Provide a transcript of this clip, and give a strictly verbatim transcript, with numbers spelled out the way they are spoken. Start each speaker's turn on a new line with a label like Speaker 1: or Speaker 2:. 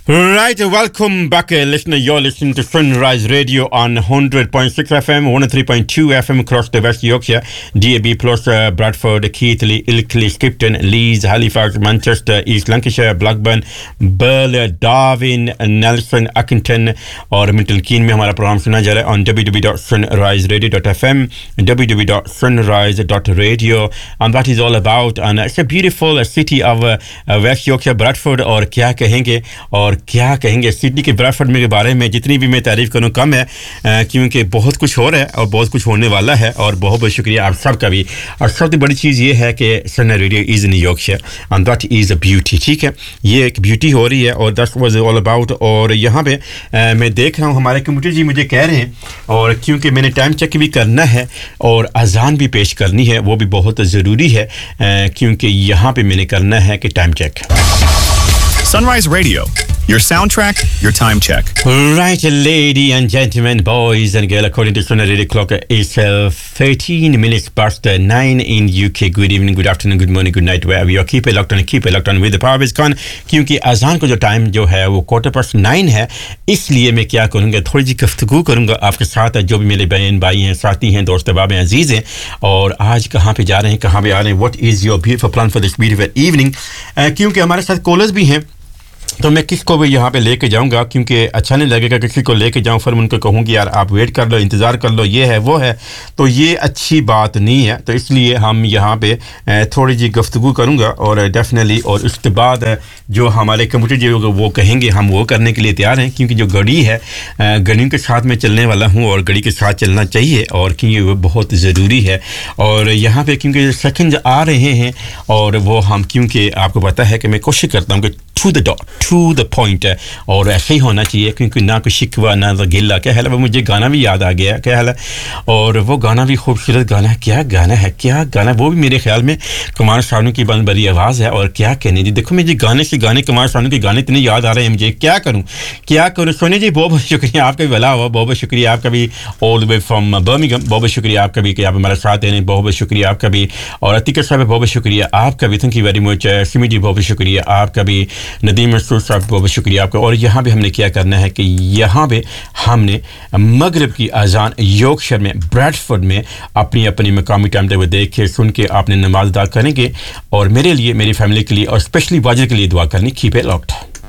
Speaker 1: Right, welcome back, uh, listener. You're listening to Sunrise Radio on one hundred point six F M, one oh three point two F M across the West Yorkshire, D A B plus uh, Bradford, Keighley, Ilkley, Skipton, Leeds, Halifax, Manchester, East Lancashire, Blackburn, Burl, Darwin, Nelson, Accrington और Milton कीन में हमारा programme सुना जा रहा है on w w w dot sunrise radio dot f m, w w w dot sunrise dot radio, and that is all about. And it's a beautiful uh, city of uh, uh, West Yorkshire, Bradford. और क्या कहेंगे और क्या कहेंगे Sydney के Bradford में के बारे में जितनी भी मैं तारीफ करूं कम है, क्योंकि बहुत कुछ हो रहा है और बहुत कुछ होने वाला है और बहुत बहुत शुक्रिया आप सबका भी। और सबसे बड़ी चीज़ ये है कि sunrise radio is in Yorkshire and that is a beauty. ठीक है, ये एक ब्यूटी हो रही है और दैट्स वाज ऑल अबाउट। और यहाँ पे आ, मैं देख रहा हूँ हमारे कंप्यूटर जी मुझे कह रहे हैं, और क्योंकि मैंने टाइम चेक भी करना है और अजान भी पेश करनी है, वो भी बहुत ज़रूरी है, आ, क्योंकि यहाँ पे मैंने करना है कि time check.
Speaker 2: Sunrise Radio, your soundtrack, your time check.
Speaker 1: Right, ladies and gentlemen, boys and girls, according to Sunrise Radio clock, it's uh, thirteen minutes past uh, nine in U K. Good evening, good afternoon, good morning, good night, wherever you are. Keep it locked on, keep it locked on with the power is gone, क्योंकि अजान का जो time जो है वो quarter past nine है, इसलिए मैं क्या करूँगा, थोड़ी सी गुफ्तगू करूँगा आपके साथ, जो भी मेरे बहन भाई हैं, साथी हैं, दोस्त अहबाब हैं, अजीज़ हैं, और आज कहाँ पे जा रहे हैं, कहाँ पे आ रहे हैं, what is your beautiful plan for this beautiful evening, uh, क्योंकि हमारे साथ कॉलर्स भी हैं, तो मैं किसको भी यहाँ पे लेके जाऊँगा, क्योंकि अच्छा नहीं लगेगा किसी को लेके जाऊँ फिर उनको कहूँ कि यार आप वेट कर लो, इंतज़ार कर लो, ये है वो है, तो ये अच्छी बात नहीं है। तो इसलिए हम यहाँ पे थोड़ी जी गुफ्तगू करूँगा और डेफिनेटली, और उसके बाद जो हमारे कंप्यूटर जी वो कहेंगे हम वो करने के लिए तैयार हैं, क्योंकि जो घड़ी है घड़ियों के साथ मैं चलने वाला हूँ और घड़ी के साथ चलना चाहिए, और क्योंकि वो बहुत ज़रूरी है। और यहाँ पे क्योंकि सेकंड आ रहे हैं और वो हम, क्योंकि आपको पता है कि मैं कोशिश करता हूँ कि to the dot to the point है, और ऐसे ही होना चाहिए, क्योंकि ना कोई शिकवा ना तो गिला। क्या हाल है, मुझे गाना भी याद आ गया, क्या हाल है, और वो गाना भी खूबसूरत गाना है, क्या गाना है, क्या गाना, वो भी मेरे ख्याल में कुमार सानू की बड़ी बड़ी आवाज़ है। और क्या कहने जी, देखो मुझे गाने से गाने, कुमार सानू के गाने इतने याद आ रहे हैं मुझे, क्या करूँ क्या करूँ। सोने जी बहुत बहुत शुक्रिया आपका भी, भला हुआ, बहुत बहुत शुक्रिया आपका भी, all the way from Birmingham, बहुत बहुत शुक्रिया आपका भी कि आप हमारे साथ हैं, बहुत बहुत शुक्रिया आपका भी। और अतिक साहब बहुत बहुत शुक्रिया आपका भी, thank you very much. Simi जी बहुत बहुत शुक्रिया आपका भी, नदीम मसूद साहब बहुत बहुत शुक्रिया आपका। और यहाँ पे हमने क्या करना है कि यहाँ पे हमने मगरिब की अजान यॉर्कशायर में ब्रैडफोर्ड में अपनी अपनी मकामी टाइम टेबल देख के सुन के आपने नमाज अदा करेंगे, और मेरे लिए, मेरी फैमिली के लिए और स्पेशली वाजिद के लिए दुआ करनी। Keep it locked.